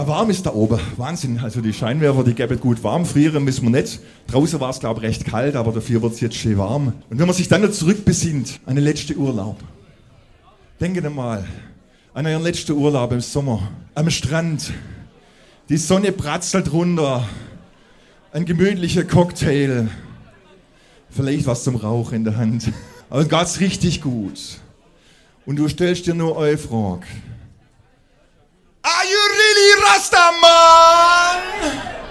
Warm ist da oben, Wahnsinn. Also die Scheinwerfer, die geben gut warm. Frieren müssen wir nicht. Draußen war es, glaube ich, recht kalt, aber dafür wird es jetzt schön warm. Und wenn man sich dann noch zurückbesinnt an den letzten Urlaub. Denkt mal an euren letzten Urlaub im Sommer. Am Strand. Die Sonne pratzelt runter. Ein gemütlicher Cocktail. Vielleicht was zum Rauch in der Hand. Aber geht's richtig gut. Und du stellst dir nur eine Frage. Are you really Rastaman?